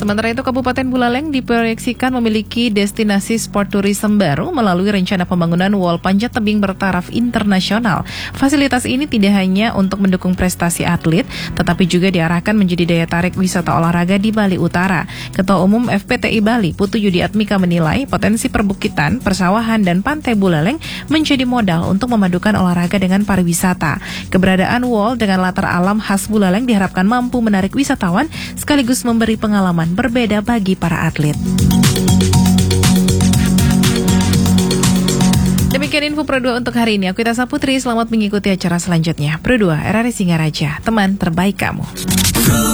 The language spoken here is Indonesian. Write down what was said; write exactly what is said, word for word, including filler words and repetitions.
Sementara itu, Kabupaten Buleleng diproyeksikan memiliki destinasi sport tourism baru melalui rencana pembangunan Wall Panjat Tebing bertaraf internasional. Fasilitas ini tidak hanya untuk mendukung prestasi atlet, tetapi juga diarahkan menjadi daya tarik wisata olahraga di Bali Utara. Ketua Umum F P T I Bali, Putu Yudiatmika menilai potensi perbukitan, persawahan, dan pantai Buleleng menjadi modal untuk memadukan olahraga dengan pariwisata. Keberadaan Wall dengan latar alam khas Buleleng diharapkan mampu menarik wisatawan sekaligus memberi pengalaman berbeda bagi para atlet. Demikian info Pro dua untuk hari ini. Aku Ita Saputri, selamat mengikuti acara selanjutnya. Pro dua, R R I Singaraja, teman terbaik kamu.